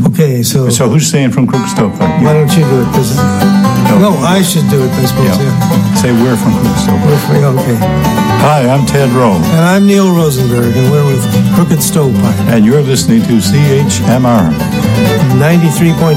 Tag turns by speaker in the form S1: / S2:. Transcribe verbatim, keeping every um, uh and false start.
S1: Okay, so,
S2: So who's saying from Crooked Stovepipe?
S1: why don't you do it? 'Cause- no, I should do it, I suppose, yeah.
S2: Yeah. Say we're from Crooked Stovepipe.
S1: We're free, okay.
S2: Hi, I'm Ted Rowe,
S1: And I'm Neil Rosenberg, and we're with Crooked Stovepipe,
S2: and you're listening to C H M R.
S1: ninety-three point